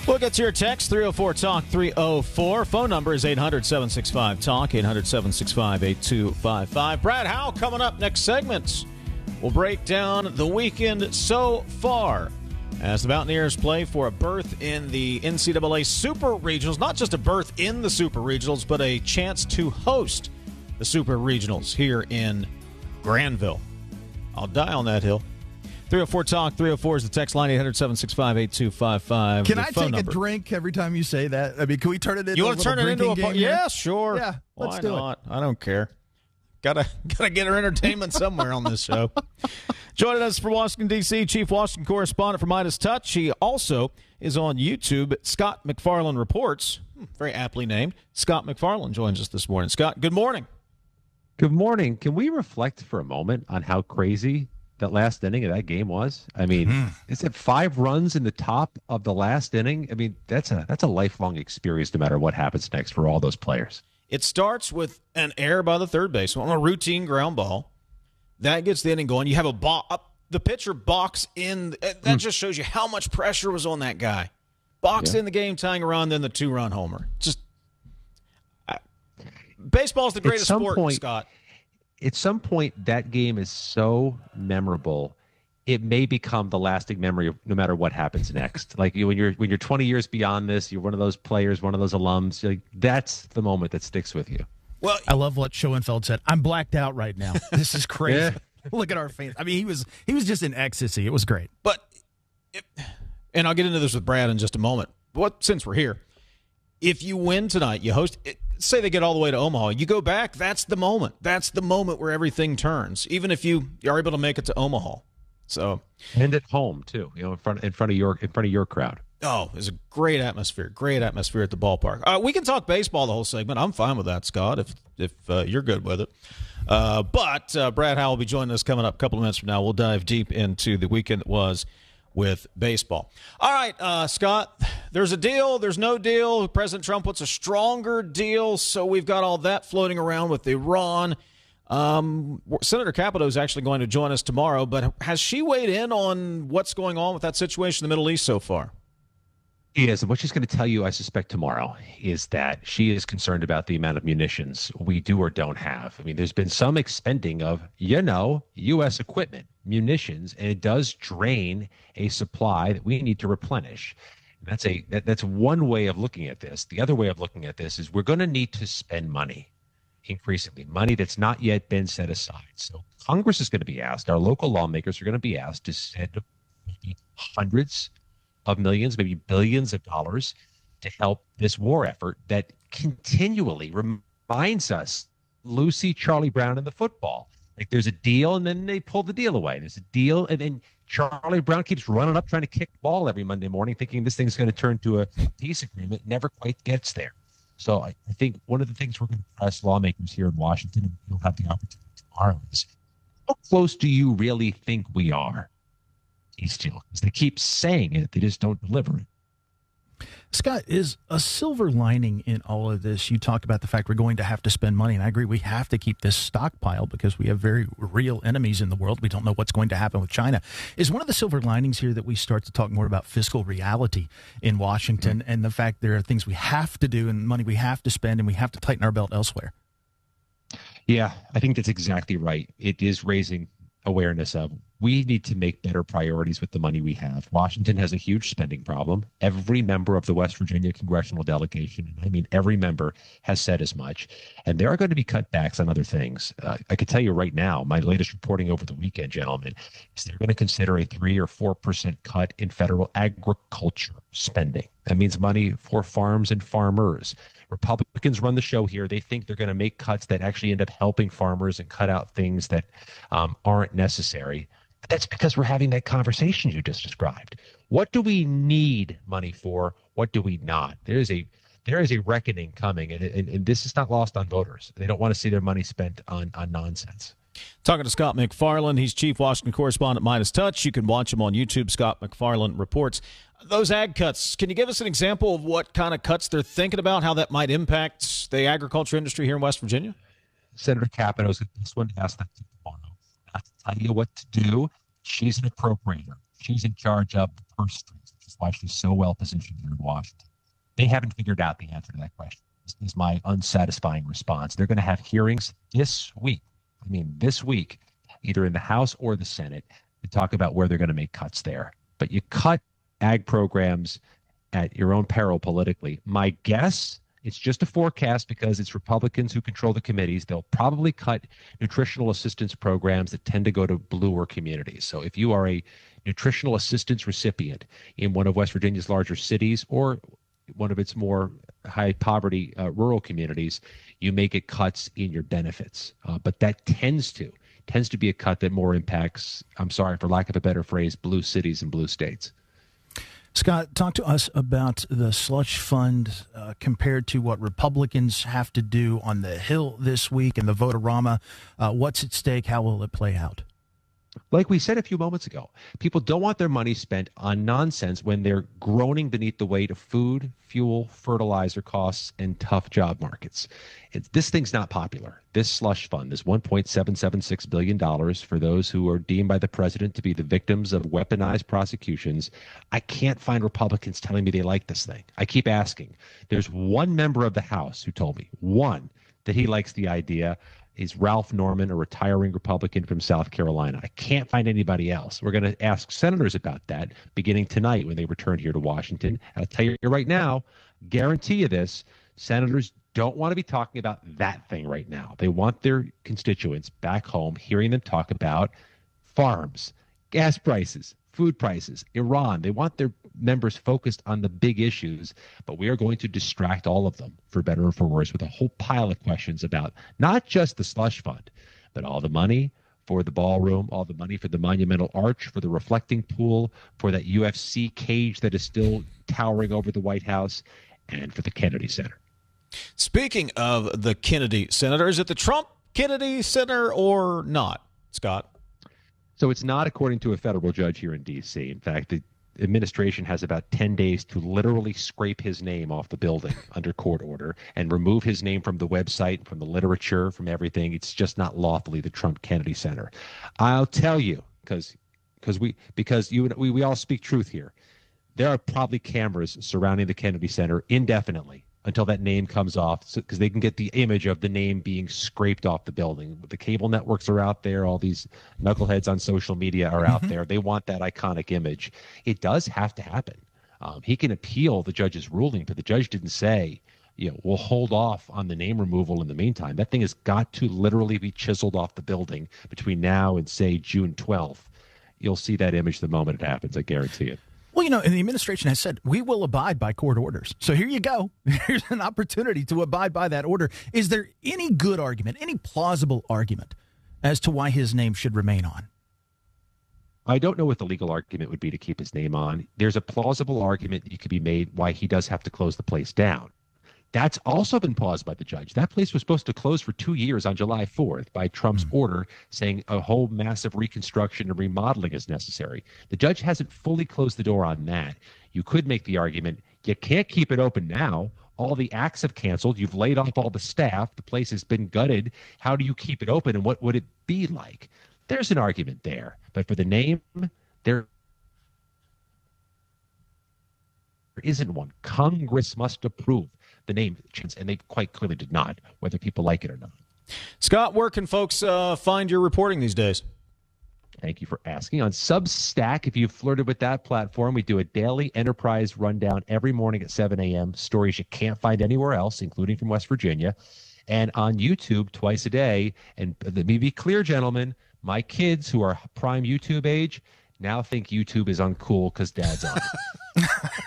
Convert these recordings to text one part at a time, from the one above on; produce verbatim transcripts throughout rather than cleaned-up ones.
We'll get to your text, three oh four talk three oh four. Phone number is eight hundred, seven six five, talk, eight hundred, seven six five, eight two five five. Brad Howell coming up next segment. We'll break down the weekend so far as the Mountaineers play for a berth in the N C double A Super Regionals. Not just a berth in the Super Regionals, but a chance to host the Super Regionals here in Granville. I'll die on that hill. three oh four talk three oh four is the text line, eight hundred, seven six five, eight two five five. Can I take number. a drink every time you say that? I mean, can we turn it into you a want to turn it into a game? Yeah, sure. Yeah, let's Why do not? it. I don't care. Gotta gotta get our entertainment somewhere on this show. Joining us from Washington, D C, Chief Washington correspondent for Midas Touch. He also is on YouTube. Scott McFarland Reports. Hmm, very aptly named. Scott McFarland joins us this morning. Scott, good morning. Good morning. Can we reflect for a moment on how crazy that last inning of that game was? I mean, mm. is it five runs in the top of the last inning? I mean, that's a that's a lifelong experience no matter what happens next for all those players. It starts with an error by the third baseman on a routine ground ball. That gets the inning going. You have a bo- up, the pitcher box in. That mm. just shows you how much pressure was on that guy. Boxed yeah. in the game, tying a run, then the two-run homer. Just I, baseball's the greatest sport, point, Scott. At some point, that game is so memorable, it may become the lasting memory of no matter what happens next. Like you, when you're when you're twenty years beyond this, you're one of those players, one of those alums. Like, that's the moment that sticks with you. Well, I love what Schoenfeld said. I'm blacked out right now. This is crazy. yeah. Look at our fans. I mean, he was he was just in ecstasy. It was great. But, it, and I'll get into this with Brad in just a moment. What since we're here, if you win tonight, you host. It, say they get all the way to Omaha, you go back. That's the moment. That's the moment where everything turns. Even if you are able to make it to Omaha. So and at home too, you know, in front in front of your in front of your crowd. Oh, it's a great atmosphere. Great atmosphere at the ballpark. Uh, we can talk baseball the whole segment. I'm fine with that, Scott, if if uh, you're good with it. Uh, but uh, Brad Howell will be joining us coming up a couple of minutes from now. We'll dive deep into the weekend that was with baseball. All right, uh, Scott, there's a deal. There's no deal. President Trump wants a stronger deal, so we've got all that floating around with Iran. Um, Senator Capito is actually going to join us tomorrow, but has she weighed in on what's going on with that situation in the Middle East so far? She is. And what she's going to tell you, I suspect, tomorrow is that she is concerned about the amount of munitions we do or don't have. I mean, there's been some expending of, you know, U S equipment, munitions, and it does drain a supply that we need to replenish. And that's a that, that's one way of looking at this. The other way of looking at this is we're going to need to spend money increasingly, money that's not yet been set aside. So Congress is going to be asked, our local lawmakers are going to be asked to send hundreds of millions, maybe billions of dollars to help this war effort that continually reminds us, Lucy, Charlie Brown, and the football. Like there's a deal, and then they pull the deal away. There's a deal, and then Charlie Brown keeps running up trying to kick the ball every Monday morning, thinking this thing's going to turn to a peace agreement. Never quite gets there. So I, I think one of the things we're going to press lawmakers here in Washington, and you'll have the opportunity tomorrow, is how close do you really think we are? Deal, because they keep saying it, they just don't deliver it. Scott, is a silver lining in all of this? You talk about the fact we're going to have to spend money, and I agree we have to keep this stockpile because we have very real enemies in the world. We don't know what's going to happen with China. Is one of the silver linings here that we start to talk more about fiscal reality in Washington mm-hmm. and the fact there are things we have to do and money we have to spend and we have to tighten our belt elsewhere? Yeah, I think that's exactly right. It is raising awareness of we need to make better priorities with the money we have. Washington has a huge spending problem. Every member of the West Virginia congressional delegation, and I mean every member, has said as much. And there are going to be cutbacks on other things. Uh, I can tell you right now, my latest reporting over the weekend, gentlemen, is they're going to consider a three or four percent cut in federal agriculture spending. That means money for farms and farmers. Republicans run the show here. They think they're going to make cuts that actually end up helping farmers and cut out things that um, aren't necessary. But that's because we're having that conversation you just described. What do we need money for? What do we not? There is a there is a reckoning coming, and, and, and this is not lost on voters. They don't want to see their money spent on, on nonsense. Talking to Scott McFarland. He's Chief Washington correspondent, Midas Touch. You can watch him on YouTube, Scott McFarland Reports. Those ag cuts, can you give us an example of what kind of cuts they're thinking about, how that might impact the agriculture industry here in West Virginia? Senator Capito is the best one to ask that tomorrow. Not to tell you what to do. She's an appropriator. She's in charge of the purse strings, which is why she's so well positioned here in Washington. They haven't figured out the answer to that question. This is my unsatisfying response. They're going to have hearings this week. I mean, this week, either in the House or the Senate, to talk about where they're going to make cuts there. But you cut ag programs at your own peril politically. My guess, it's just a forecast because it's Republicans who control the committees. They'll probably cut nutritional assistance programs that tend to go to bluer communities. So if you are a nutritional assistance recipient in one of West Virginia's larger cities or one of its more high poverty uh, rural communities, you may get cuts in your benefits. Uh, but that tends to tends to be a cut that more impacts, I'm sorry, for lack of a better phrase, blue cities and blue states. Scott, talk to us about the slush fund uh, compared to what Republicans have to do on the Hill this week and the Vote-A-Rama. Uh, what's at stake? How will it play out? Like we said a few moments ago, people don't want their money spent on nonsense when they're groaning beneath the weight of food, fuel, fertilizer costs, and tough job markets. It's, this thing's not popular. This slush fund, this one point seven seven six billion dollars for those who are deemed by the president to be the victims of weaponized prosecutions. I can't find Republicans telling me they like this thing. I keep asking. There's one member of the House who told me, one, that he likes the idea. Is Ralph Norman, a retiring Republican from South Carolina. I can't find anybody else. We're going to ask senators about that beginning tonight when they return here to Washington. I'll tell you right now, guarantee you this, senators don't want to be talking about that thing right now. They want their constituents back home hearing them talk about farms, gas prices, food prices, Iran. They want their members focused on the big issues, but we are going to distract all of them, for better or for worse, with a whole pile of questions about not just the slush fund, but all the money for the ballroom, all the money for the monumental arch, for the reflecting pool, for that U F C cage that is still towering over the White House, and for the Kennedy Center. Speaking of the Kennedy Center, is it the Trump Kennedy Center or not, Scott? So it's not, according to a federal judge here in D C. In fact, the administration has about ten days to literally scrape his name off the building under court order and remove his name from the website, from the literature, from everything. It's just not lawfully the Trump Kennedy Center. I'll tell you, because because we because you we, we all speak truth here. There are probably cameras surrounding the Kennedy Center indefinitely until that name comes off, because so, they can get the image of the name being scraped off the building. The cable networks are out there. All these knuckleheads on social media are out mm-hmm. there. They want that iconic image. It does have to happen. Um, he can appeal the judge's ruling, but the judge didn't say, you know, we'll hold off on the name removal in the meantime. That thing has got to literally be chiseled off the building between now and, say, June twelfth. You'll see that image the moment it happens. I guarantee it. Well, you know, and the administration has said, we will abide by court orders. So here you go. Here's an opportunity to abide by that order. Is there any good argument, any plausible argument as to why his name should remain on? I don't know what the legal argument would be to keep his name on. There's a plausible argument that could be made why he does have to close the place down. That's also been paused by the judge. That place was supposed to close for two years on July fourth by Trump's mm-hmm. order, saying a whole massive reconstruction and remodeling is necessary. The judge hasn't fully closed the door on that. You could make the argument, you can't keep it open now. All the acts have canceled. You've laid off all the staff. The place has been gutted. How do you keep it open, and what would it be like? There's an argument there. But for the name, there isn't one. Congress must approve the name change, and they quite clearly did not, whether people like it or not. Scott, where can folks uh, find your reporting these days? Thank you for asking. On Substack, if you've flirted with that platform, we do a daily enterprise rundown every morning at seven a.m., stories you can't find anywhere else, including from West Virginia. And on YouTube twice a day. And let me be clear, gentlemen, my kids who are prime YouTube age now think YouTube is uncool because dad's on it.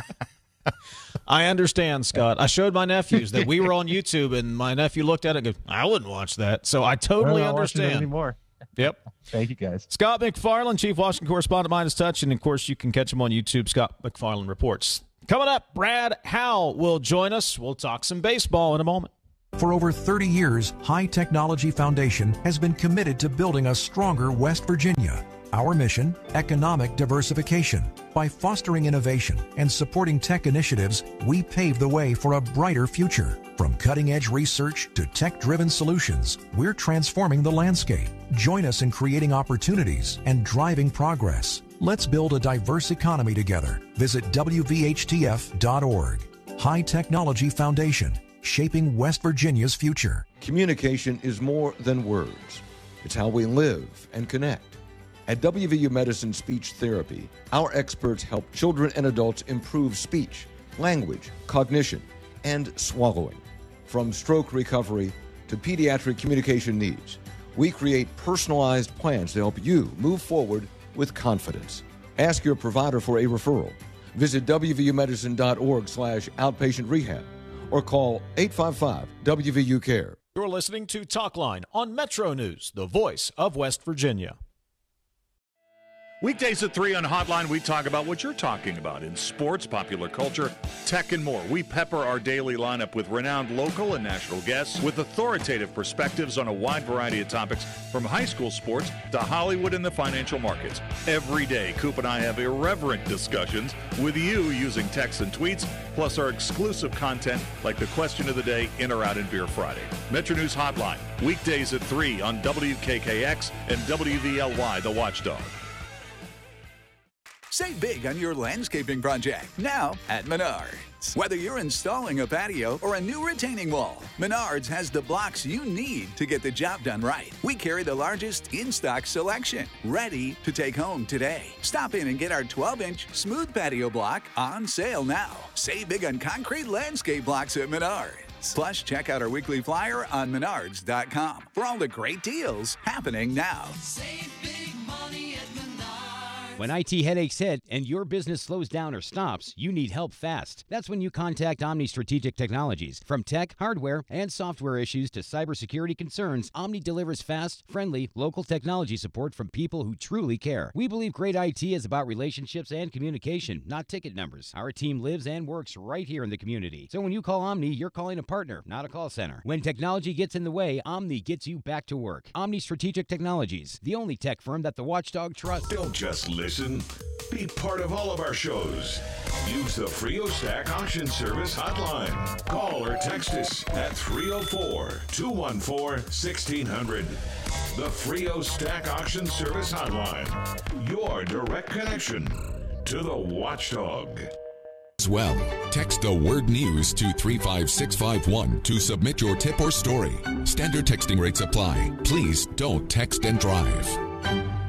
I understand, Scott. I showed my nephews that we were on YouTube, and my nephew looked at it and goes, I wouldn't watch that. So I totally I'm not understand. watching it anymore. Yep. Thank you, guys. Scott MacFarlane, Chief Washington Correspondent, Midas Touch, and, of course, you can catch him on YouTube, Scott MacFarlane Reports. Coming up, Brad Howell will join us. We'll talk some baseball in a moment. For over thirty years, High Technology Foundation has been committed to building a stronger West Virginia. Our mission, economic diversification. By fostering innovation and supporting tech initiatives, we pave the way for a brighter future. From cutting-edge research to tech-driven solutions, we're transforming the landscape. Join us in creating opportunities and driving progress. Let's build a diverse economy together. Visit W V H T F dot org. High Technology Foundation, shaping West Virginia's future. Communication is more than words. It's how we live and connect. At W V U Medicine Speech Therapy, our experts help children and adults improve speech, language, cognition, and swallowing. From stroke recovery to pediatric communication needs, we create personalized plans to help you move forward with confidence. Ask your provider for a referral. Visit W V U medicine dot org slash outpatient rehab or call eight five five W V U care. You're listening to Talkline on Metro News, the voice of West Virginia. Weekdays at three on Hotline, we talk about what you're talking about in sports, popular culture, tech, and more. We pepper our daily lineup with renowned local and national guests with authoritative perspectives on a wide variety of topics, from high school sports to Hollywood and the financial markets. Every day, Coop and I have irreverent discussions with you using texts and tweets, plus our exclusive content like the question of the day, In or Out in Beer Friday. Metro News Hotline, weekdays at three on W K K X and W V L Y, The Watchdog. Save big on your landscaping project now at Menards. Whether you're installing a patio or a new retaining wall, Menards has the blocks you need to get the job done right. We carry the largest in-stock selection, ready to take home today. Stop in and get our twelve-inch smooth patio block on sale now. Save big on concrete landscape blocks at Menards. Plus, check out our weekly flyer on menards dot com for all the great deals happening now. Save big money at Menards. When I T headaches hit and your business slows down or stops, you need help fast. That's when you contact Omni Strategic Technologies. From tech, hardware, and software issues to cybersecurity concerns, Omni delivers fast, friendly, local technology support from people who truly care. We believe great I T is about relationships and communication, not ticket numbers. Our team lives and works right here in the community. So when you call Omni, you're calling a partner, not a call center. When technology gets in the way, Omni gets you back to work. Omni Strategic Technologies, the only tech firm that the Watchdog trusts. Don't just listen. Be part of all of our shows. Use the Frio Stack Auction Service hotline. Call or text us at three oh four, two one four, one six zero zero. The Frio Stack Auction Service hotline. Your direct connection to the Watchdog. As well, text the word news to three five six five one to submit your tip or story. Standard texting rates apply. Please don't text and drive.